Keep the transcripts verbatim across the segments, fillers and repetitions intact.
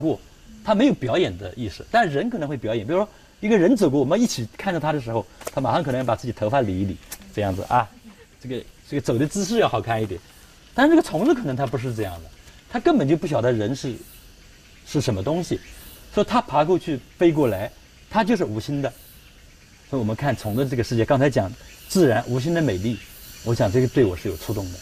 过，他没有表演的意识，但人可能会表演。比如说一个人走过，我们一起看着他的时候，他马上可能把自己头发理一理，这样子啊，这个这个走的姿势要好看一点。但是这个虫子可能它不是这样的，它根本就不晓得人是是什么东西，所以它爬过去飞过来，它就是无心的。所以我们看虫的这个世界，刚才讲自然无心的美丽，我想这个对我是有触动的。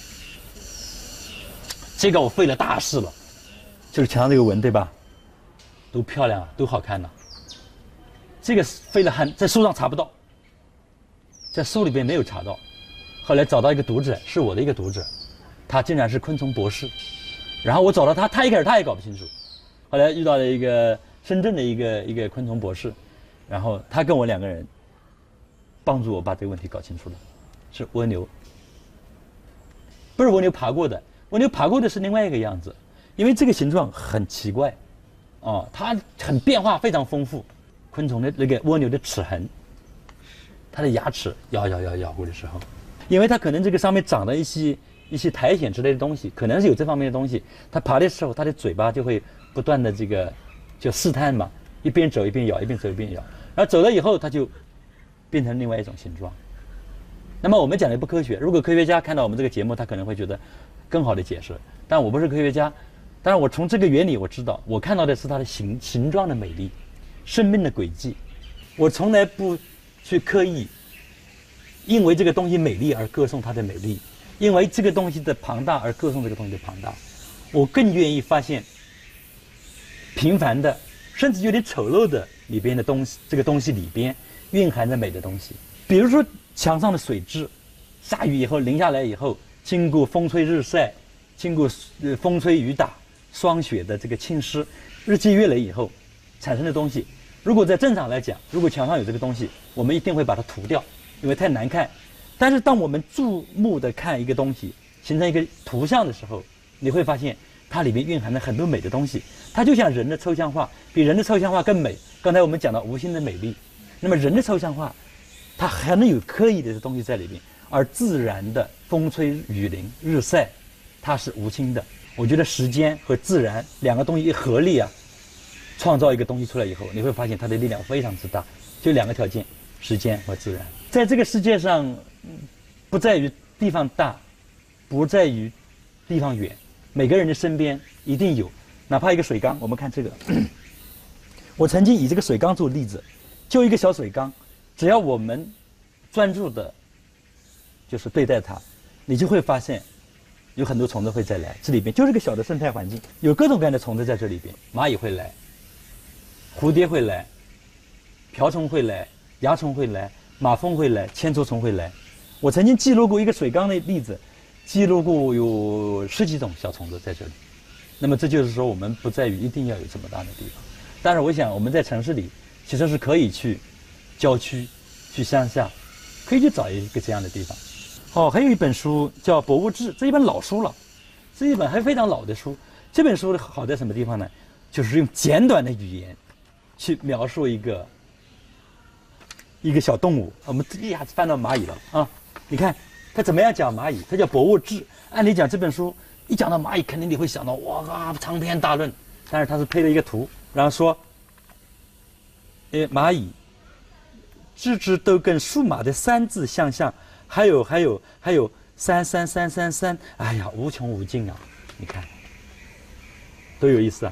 这个我费了大事了，就是墙上这个纹，对吧？都漂亮啊，都好看呐、啊。这个费了很，在书上查不到，在书里边没有查到。后来找到一个读者，是我的一个读者，他竟然是昆虫博士。然后我找到他，他一开始他也搞不清楚。后来遇到了一个深圳的一个一个昆虫博士，然后他跟我两个人帮助我把这个问题搞清楚了，是蜗牛，不是蜗牛爬过的，蜗牛爬过的是另外一个样子，因为这个形状很奇怪。哦，它很变化，非常丰富。昆虫的那个蜗牛的齿痕，它的牙齿咬咬咬咬过的时候，因为它可能这个上面长了一些一些苔藓之类的东西，可能是有这方面的东西。它爬的时候，它的嘴巴就会不断的这个就试探嘛，一边走一边咬，一边走一边咬，然后走了以后，它就变成另外一种形状。那么我们讲的不科学，如果科学家看到我们这个节目，他可能会觉得更好的解释。但我不是科学家。但是我从这个原理我知道，我看到的是它的形形状的美丽，生命的轨迹。我从来不去刻意因为这个东西美丽而歌颂它的美丽，因为这个东西的庞大而歌颂这个东西的庞大。我更愿意发现平凡的，甚至有点丑陋的里边的东西，这个东西里边蕴含着美的东西。比如说墙上的水渍，下雨以后淋下来以后，经过风吹日晒，经过风吹雨打。霜雪的这个侵蚀，日积月累以后产生的东西，如果在正常来讲，如果墙上有这个东西，我们一定会把它涂掉，因为太难看。但是当我们注目的看一个东西，形成一个图像的时候，你会发现它里面蕴含了很多美的东西。它就像人的抽象画，比人的抽象画更美。刚才我们讲到无心的美丽，那么人的抽象画，它还能有刻意的东西在里面，而自然的风吹雨淋日晒，它是无心的。我觉得时间和自然两个东西一合力啊，创造一个东西出来以后，你会发现它的力量非常之大。就两个条件，时间和自然。在这个世界上，不在于地方大，不在于地方远，每个人的身边一定有，哪怕一个水缸。我们看这个，我曾经以这个水缸做例子，就一个小水缸，只要我们专注的，就是对待它，你就会发现。有很多虫子会再来，这里边就是个小的生态环境，有各种各样的虫子在这里边，蚂蚁会来，蝴蝶会来，瓢虫会来，蚜虫会来，马蜂会来，千足虫会来。我曾经记录过一个水缸的例子，记录过有十几种小虫子在这里。那么这就是说，我们不在于一定要有这么大的地方，但是我想我们在城市里其实是可以去郊区、去乡下，可以去找一个这样的地方。哦，还有一本书叫《博物志》，这一本老书了，是一本还非常老的书。这本书好在什么地方呢？就是用简短的语言去描述一个一个小动物。我们一下子翻到蚂蚁了啊！你看他怎么样讲蚂蚁？他叫《博物志》。按理讲这本书一讲到蚂蚁，肯定你会想到哇啊长篇大论，但是他是配了一个图，然后说，呃，蚂蚁只只都跟数码的三字相像。还有还有还有三三三三三，哎呀，无穷无尽啊！你看，多有意思啊！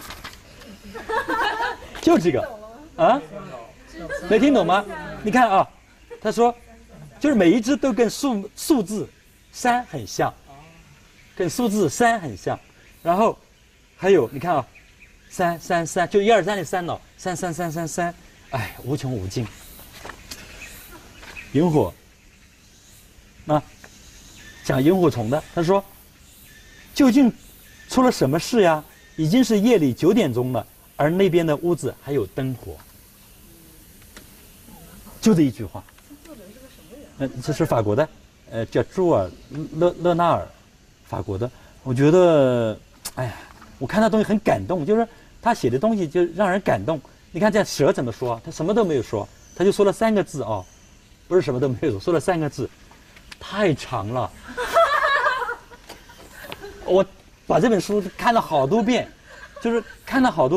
就这个啊，没听懂吗？你看啊，他说，就是每一只都跟数数字三很像，跟数字三很像。然后还有你看啊，三三三，就一二三的三了，三三三三三，哎，无穷无尽。萤火。啊，讲萤火虫的，他说，究竟出了什么事呀？已经是夜里九点钟了，而那边的屋子还有灯火。就这一句话。作者是个什么人？呃，这是法国的，呃，叫朱尔勒勒纳尔，法国的。我觉得，哎呀，我看他东西很感动，就是他写的东西就让人感动。你看这蛇怎么说？他什么都没有说，他就说了三个字哦，不是什么都没有说，说了三个字。太长了，我把这本书看了好多遍，就是看了好多。